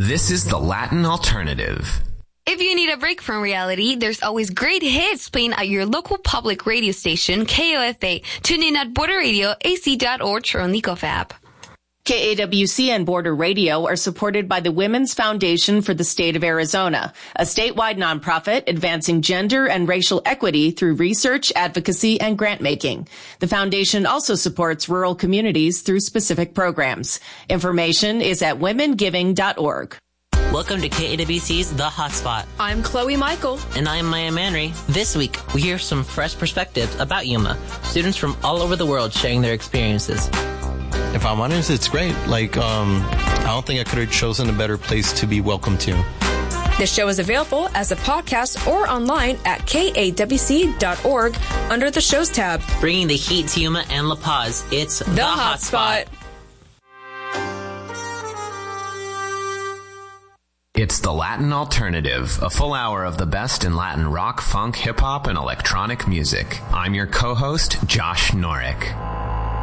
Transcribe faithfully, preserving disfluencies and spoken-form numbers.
This is the Latin Alternative. If you need a break from reality, there's always great hits playing at your local public radio station, K O F A. Tune in at border radio a c dot org or on Leakoff app. K A W C and Border Radio are supported by the Women's Foundation for the State of Arizona, a statewide nonprofit advancing gender and racial equity through research, advocacy, and grant making. The foundation also supports rural communities through specific programs. Information is at women giving dot org. Welcome to K A W C's The Hotspot. I'm Chloe Michael. And I'm Maya Manry. This week, we hear some fresh perspectives about Yuma, students from all over the world sharing their experiences. If I'm honest, it's great. Like, um, I don't think I could have chosen a better place to be welcome to. The show is available as a podcast or online at K A W C dot org under the shows tab. Bringing the heat to Yuma and La Paz, it's The, the Hotspot. Hotspot. It's the Latin Alternative, a full hour of the best in Latin rock, funk, hip-hop, and electronic music. I'm your co-host, Josh Norick.